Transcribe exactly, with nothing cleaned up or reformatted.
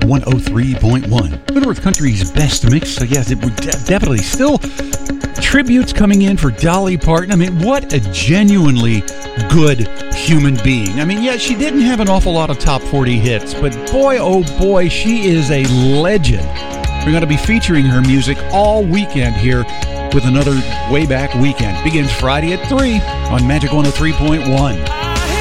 one oh three point one. North Country's best mix. So yes, it would de- definitely still tributes coming in for Dolly Parton. I mean, what a genuinely good human being. I mean, yeah, she didn't have an awful lot of top forty hits, but boy, oh boy, she is a legend. We're going to be featuring her music all weekend here with another Way Back Weekend. Begins Friday at three on Magic one oh three point one.